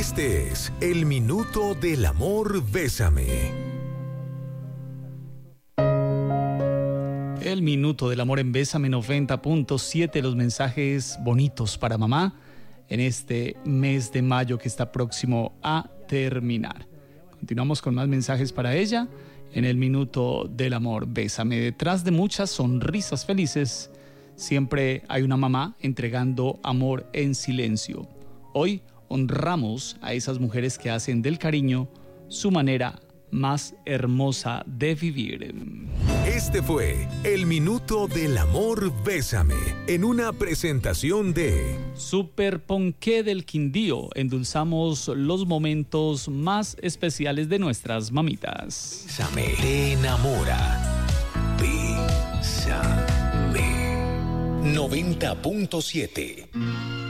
Este es el Minuto del Amor Bésame. El Minuto del Amor en Bésame 90.7, los mensajes bonitos para mamá en este mes de mayo que está próximo a terminar. Continuamos con más mensajes para ella en el Minuto del Amor Bésame. Detrás de muchas sonrisas felices, siempre hay una mamá entregando amor en silencio. Hoy honramos a esas mujeres que hacen del cariño su manera más hermosa de vivir. Este fue el Minuto del Amor Bésame, en una presentación de Super Ponqué del Quindío. Endulzamos los momentos más especiales de nuestras mamitas. Bésame, te enamora. Bésame. 90.7